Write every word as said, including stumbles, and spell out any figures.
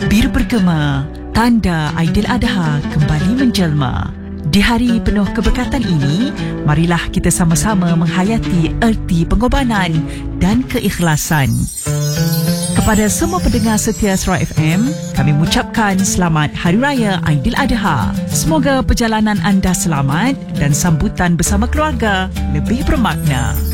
Bir bergema, tanda Aidiladha kembali menjelma. Di hari penuh keberkatan ini, marilah kita sama-sama menghayati erti pengorbanan dan keikhlasan. Kepada semua pendengar setia Suara F M, kami mengucapkan selamat Hari Raya Aidiladha. Semoga perjalanan anda selamat dan sambutan bersama keluarga lebih bermakna.